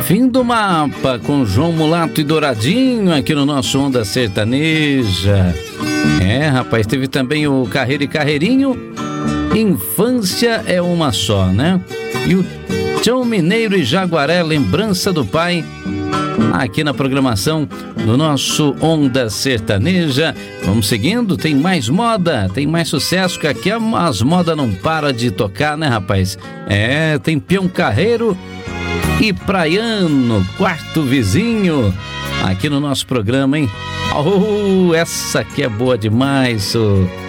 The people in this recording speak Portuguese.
Fim do mapa com João Mulato e Douradinho aqui no nosso Onda Sertaneja. Rapaz, teve também o Carreiro e Carreirinho. Infância é uma só, né? E o Tião Mineiro e Jaguaré, Lembrança do Pai, aqui na programação do nosso Onda Sertaneja. Vamos seguindo, tem mais moda, tem mais sucesso, que aqui as modas não param de tocar, né, rapaz? Tem Peão Carreiro e Praiano, Quarto Vizinho, aqui no nosso programa, hein? Essa aqui é boa demais,